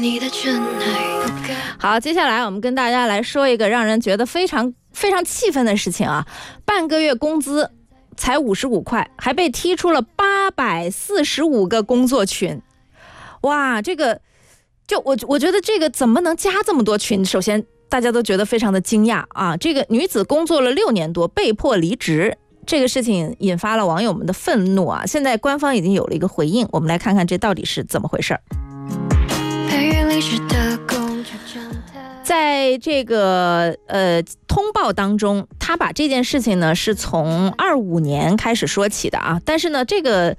好，接下来我们跟大家来说一个让人觉得非常气愤的事情啊，半个月工资才55块，还被踢出了845个工作群。哇，这个我觉得这个怎么能加这么多群？首先大家都觉得非常的惊讶啊！这个女子工作了6年多，被迫离职，这个事情引发了网友们的愤怒啊！现在官方已经有了一个回应，我们来看看这到底是怎么回事。在这个通报当中，他把这件事情呢是从25年开始说起的啊，但是呢这个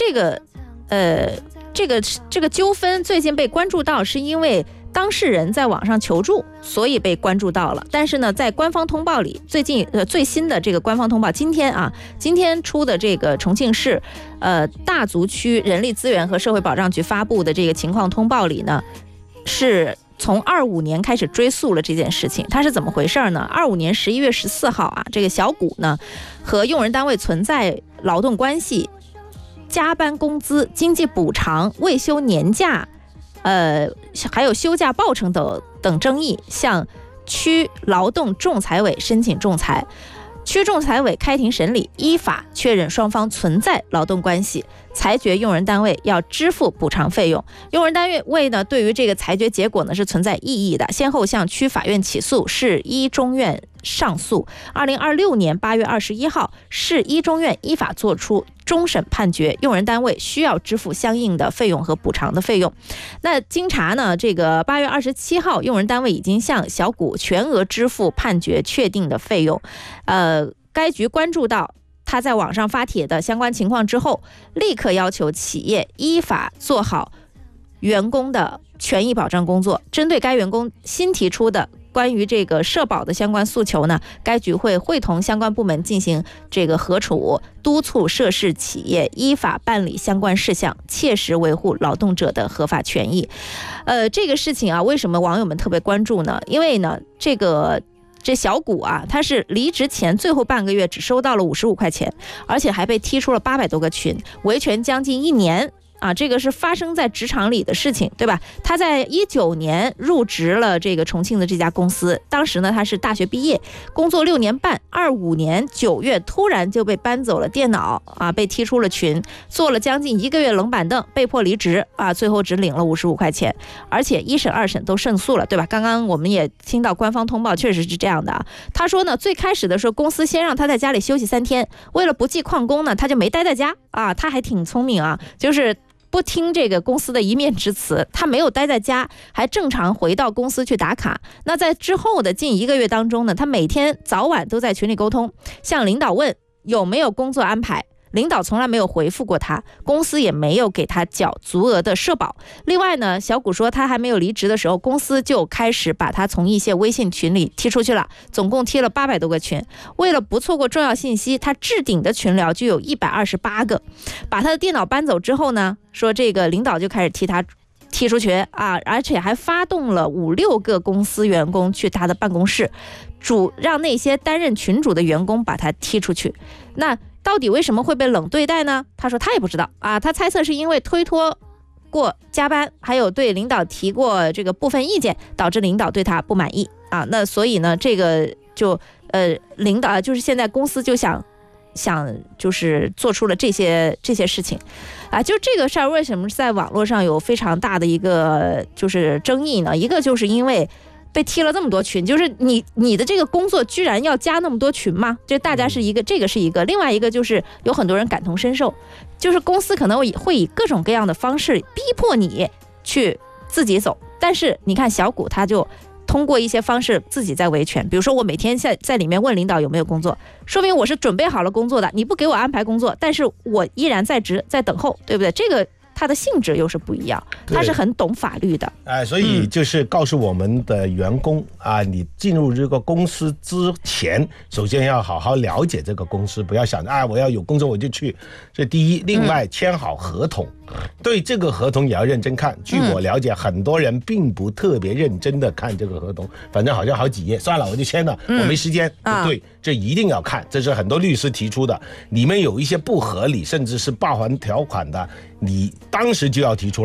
纠纷最近被关注到，是因为当事人在网上求助，所以被关注到了。但是呢，在官方通报里，最新的这个官方通报，今天出的这个重庆市大足区人力资源和社会保障局发布的这个情况通报里呢，是从25年开始追溯了这件事情。它是怎么回事呢？25年11月14号啊，这个小谷呢和用人单位存在劳动关系、加班工资、经济补偿、未休年假，还有休假报酬等争议，向区劳动仲裁委申请仲裁。区仲裁委开庭审理，依法确认双方存在劳动关系，裁决用人单位要支付补偿费用。用人单位呢，对于这个裁决结果呢是存在异议的，先后向区法院起诉，市一中院上诉。2026年8月21号，市一中院依法作出终审判决，用人单位需要支付相应的费用和补偿的费用。那经查呢，这个8月27号，用人单位已经向小谷全额支付判决确定的费用。该局关注到他在网上发帖的相关情况之后，立刻要求企业依法做好员工的权益保障工作。针对该员工新提出的关于这个社保的相关诉求呢，该局会会同相关部门进行这个核处，督促涉事企业依法办理相关事项，切实维护劳动者的合法权益。这个事情啊，为什么网友们特别关注呢？因为呢，这小谷啊，他是离职前最后半个月只收到了55块钱，而且还被踢出了800多个群，维权将近1年。这个是发生在职场里的事情，对吧？他在19年入职了这个重庆的这家公司，当时呢他是大学毕业，工作6年半，25年9月突然就被搬走了电脑啊，被踢出了群，坐了将近1个月冷板凳，被迫离职啊，最后只领了55块钱，而且1审2审都胜诉了，对吧？刚刚我们也听到官方通报确实是这样的啊。他说呢，最开始的时候公司先让他在家里休息3天，为了不记旷工呢，他就没待在家啊，他还挺聪明啊，就是不听这个公司的一面之词，他没有待在家，还正常回到公司去打卡。那在之后的近1个月当中呢，他每天早晚都在群里沟通，向领导问有没有工作安排，领导从来没有回复过他，公司也没有给他缴足额的社保。另外呢，小谷说他还没有离职的时候，公司就开始把他从一些微信群里踢出去了，总共踢了800多个群。为了不错过重要信息，他置顶的群聊就有128个。把他的电脑搬走之后呢，说这个领导就开始踢出群啊，而且还发动了5、6个公司员工去他的办公室，让那些担任群主的员工把他踢出去。那到底为什么会被冷对待呢？他说他也不知道啊，他猜测是因为推脱过加班，还有对领导提过这个部分意见，导致领导对他不满意啊。那所以呢，这个就领导就是现在公司就想就是做出了这些事情啊。就这个事儿为什么在网络上有非常大的一个就是争议呢？一个就是因为被踢了这么多群，就是你的这个工作居然要加那么多群吗？这大家是一个，这个是一个。另外一个就是有很多人感同身受，就是公司可能会以各种各样的方式逼迫你去自己走，但是你看小谷他就通过一些方式自己在维权。比如说我每天在里面问领导有没有工作，说明我是准备好了工作的，你不给我安排工作，但是我依然在职在等候，对不对？这个它的性质又是不一样，它是很懂法律的。 所以就是告诉我们的员工啊，你进入这个公司之前，首先要好好了解这个公司，不要想着我要有工作我就去，这第一。另外签好合同，对这个合同也要认真看。据我了解，很多人并不特别认真的看这个合同，反正好像好几页，算了我就签了，我没时间。不对，这一定要看，这是很多律师提出的。里面有一些不合理甚至是霸王条款的，你当时就要提出来，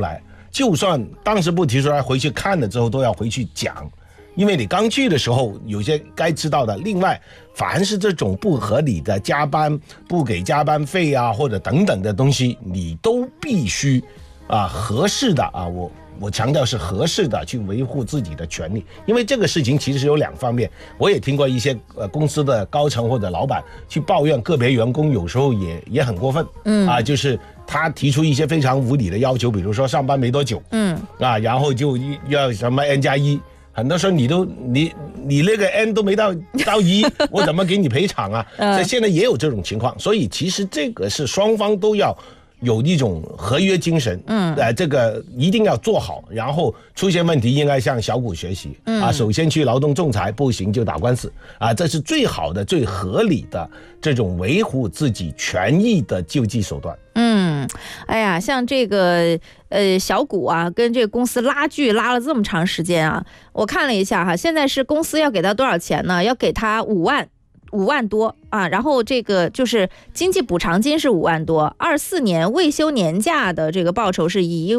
就算当时不提出来，回去看了之后都要回去讲。因为你刚去的时候有些该知道的，另外凡是这种不合理的加班、不给加班费啊或者等等的东西，你都必须合适的我强调是合适的去维护自己的权利。因为这个事情其实有两方面，我也听过一些公司的高层或者老板去抱怨个别员工有时候也很过分，就是他提出一些非常无理的要求，比如说上班没多久，然后就要什么 N+1。很多时候你那个 N 都没到1，我怎么给你赔偿啊？所以现在也有这种情况，所以其实这个是双方都要有一种合约精神，这个一定要做好，然后出现问题应该向小股学习，首先去劳动仲裁，不行就打官司，这是最好的、最合理的这种维护自己权益的救济手段。 哎呀，像这个小股跟这个公司拉锯拉了这么长时间我看了一下现在是公司要给他多少钱呢？要给他5万多然后这个就是经济补偿金是5万多，24年未休年假的这个报酬是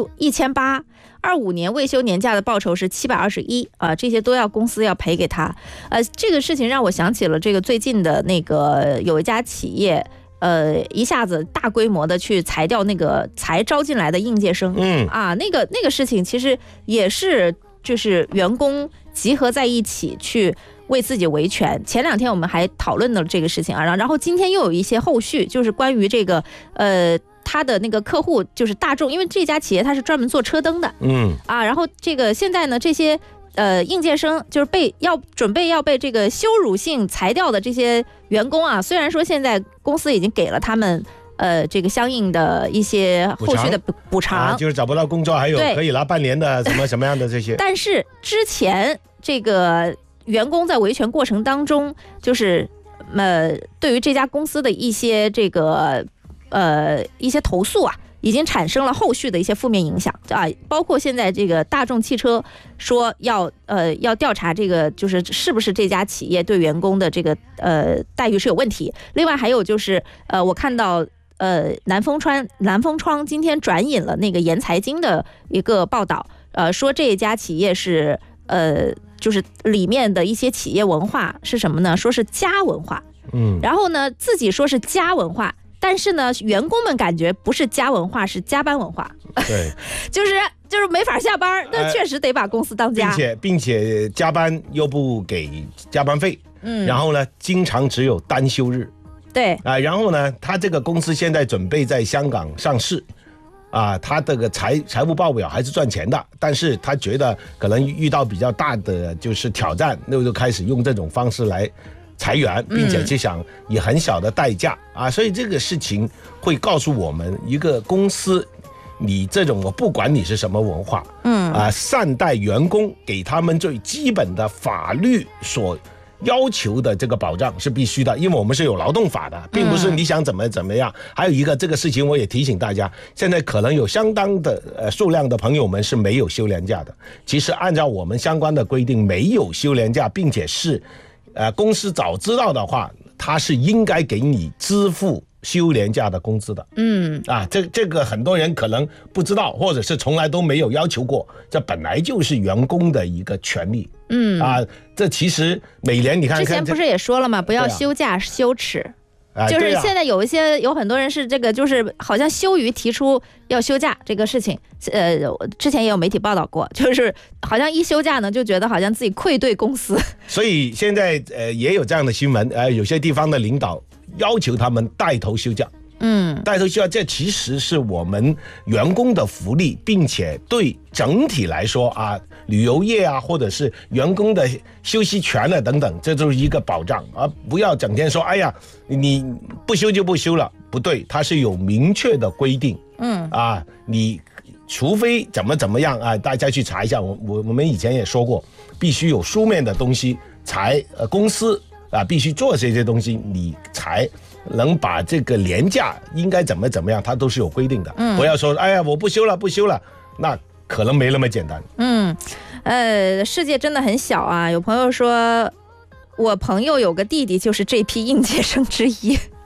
1800，25年未休年假的报酬是721这些都要公司要赔给他。这个事情让我想起了这个最近的那个有一家企业。一下子大规模的去裁掉那个才招进来的应届生，那个事情其实也是就是员工集合在一起去为自己维权。前2天我们还讨论了这个事情然后今天又有一些后续，就是关于这个他的那个客户就是大众，因为这家企业他是专门做车灯的，然后这个现在呢这些。应届生就是准备要被这个羞辱性裁掉的这些员工虽然说现在公司已经给了他们这个相应的一些后续的补偿， 就是找不到工作还有可以拿半年的什么样的这些。 但是之前这个员工在维权过程当中，就是对于这家公司的一些这个一些投诉已经产生了后续的一些负面影响包括现在这个大众汽车说要调查这个是不是这家企业对员工的这个待遇是有问题。另外还有就是我看到南风窗今天转引了那个研财经的一个报道，说这家企业是就是里面的一些企业文化是什么呢？说是家文化，然后呢自己说是家文化。但是呢，员工们感觉不是家文化，是加班文化。 对， 就是没法下班，那确实得把公司当家， 并且加班又不给加班费，然后呢，经常只有单休日。 对然后呢，他这个公司现在准备在香港上市。他这个财务报表还是赚钱的，但是他觉得可能遇到比较大的就是挑战，那就开始用这种方式来裁员，并且就想以很小的代价所以这个事情会告诉我们，一个公司你这种我不管你是什么文化，善待员工，给他们最基本的法律所要求的这个保障是必须的，因为我们是有劳动法的，并不是你想怎么样。还有一个这个事情我也提醒大家，现在可能有相当的数量的朋友们是没有休年假的。其实按照我们相关的规定，没有休年假，并且是公司早知道的话，他是应该给你支付休年假的工资的。这个很多人可能不知道，或者是从来都没有要求过，这本来就是员工的一个权利。这其实每年你看之前不是也说了吗？不要休假羞耻。就是现在有很多人是这个，就是好像羞于提出要休假这个事情。之前也有媒体报道过，就是好像一休假呢，就觉得好像自己愧对公司。所以现在也有这样的新闻，有些地方的领导要求他们带头休假。带头休假，这其实是我们员工的福利，并且对整体来说旅游业或者是员工的休息权等等，这就是一个保障，而不要整天说哎呀你不休就不休了，不对，它是有明确的规定。你除非怎么样大家去查一下，我们以前也说过，必须有书面的东西才公司必须做这些东西，你才能把这个年假应该怎么样，它都是有规定的。不要说哎呀我不休了，那可能没那么简单。 世界真的很小有朋友说，我朋友有个弟弟就是这批应届生之一。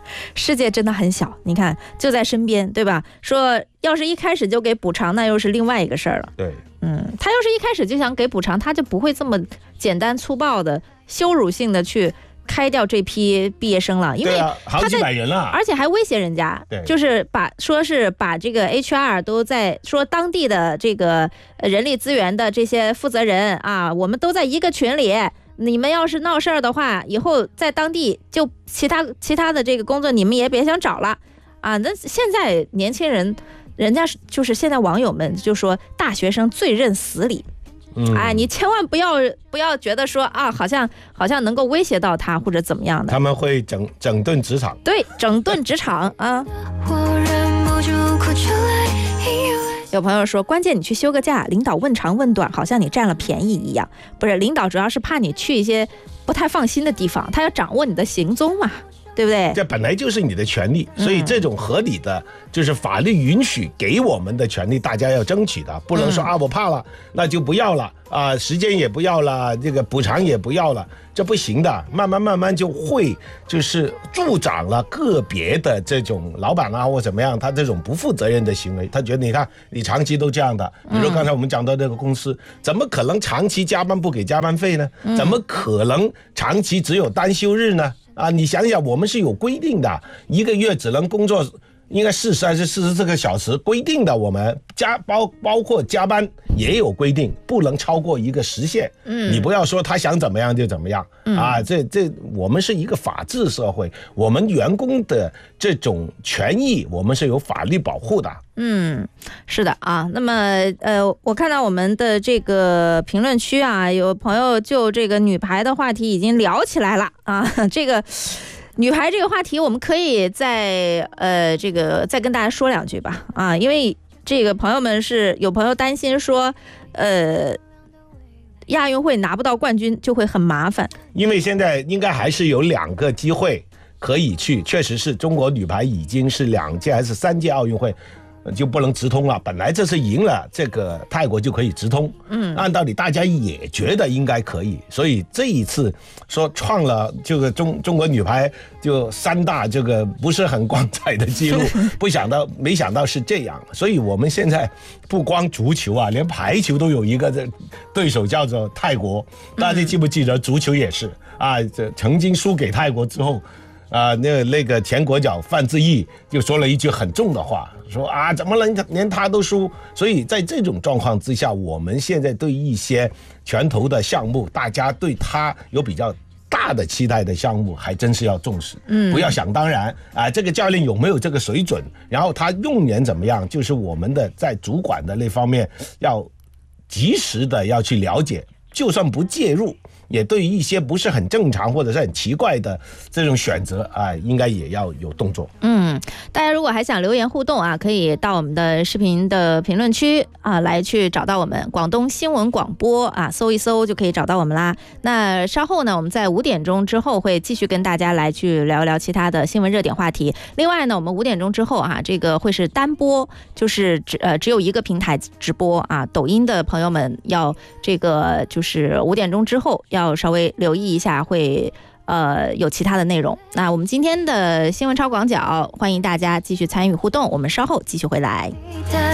世界真的很小，你看就在身边，对吧？说要是一开始就给补偿，那又是另外一个事儿了。 对， 他要是一开始就想给补偿，他就不会这么简单粗暴的、羞辱性的去开掉这批毕业生了，因为好几百人了， 而且还威胁人家，就是说是把这个 HR 都在说当地的这个人力资源的这些负责人啊，我们都在一个群里。你们要是闹事儿的话，以后在当地就其他的这个工作你们也别想找了啊！那现在年轻人，人家就是现在网友们就说大学生最认死理，哎，你千万不要觉得说啊，好像能够威胁到他或者怎么样的， 他们会整顿职场， 对，整顿职场啊。有朋友说，关键你去休个假，领导问长问短，好像你占了便宜一样。不是，领导主要是怕你去一些不太放心的地方，他要掌握你的行踪嘛，对不对？ 这本来就是你的权利，所以这种合理的就是法律允许给我们的权利，大家要争取的，不能说啊我怕了那就不要了啊，时间也不要了，这个补偿也不要了，这不行的。慢慢就会就是助长了个别的这种老板啊或怎么样，他这种不负责任的行为，他觉得你看你长期都这样的，比如刚才我们讲到这个公司，怎么可能长期加班不给加班费呢？怎么可能长期只有单休日呢？啊，你想想，我们是有规定的，一个月只能工作应该40还是44个小时规定的，我们包括加班也有规定，不能超过一个时限。你不要说他想怎么样就怎么样啊！这我们是一个法治社会，我们员工的这种权益我们是有法律保护的。 是的啊。那么我看到我们的这个评论区啊，有朋友就这个女排的话题已经聊起来了啊。这个女排这个话题，我们可以再跟大家说两句吧啊，因为这个朋友们有朋友担心说，亚运会拿不到冠军就会很麻烦， 因为现在应该还是有2个机会可以去，确实是中国女排已经是2届还是3届奥运会就不能直通了，本来这次赢了这个泰国就可以直通，按道理大家也觉得应该可以，所以这一次说创了这个中国女排就3大这个不是很光彩的记录，没想到是这样，所以我们现在不光足球啊，连排球都有一个对手叫做泰国，大家记不记得足球也是啊，这曾经输给泰国之后。那个前国脚范志毅就说了一句很重的话，说啊，怎么能连他都输？所以在这种状况之下，我们现在对一些拳头的项目，大家对他有比较大的期待的项目，还真是要重视，不要想当然啊。这个教练有没有这个水准，然后他用人怎么样，就是我们的在主管的那方面要及时的要去了解，就算不介入。也对于一些不是很正常或者是很奇怪的这种选择啊，应该也要有动作。 大家如果还想留言互动啊，可以到我们的视频的评论区啊来去找到我们广东新闻广播啊，搜一搜就可以找到我们啦。那稍后呢，我们在5点钟之后会继续跟大家来去聊一聊其他的新闻热点话题。另外呢，我们5点钟之后啊，这个会是单播，就是只有一个平台直播啊。抖音的朋友们要这个就是5点钟之后要稍微留意一下，会有其他的内容。那我们今天的新闻超广角，欢迎大家继续参与互动，我们稍后继续回来。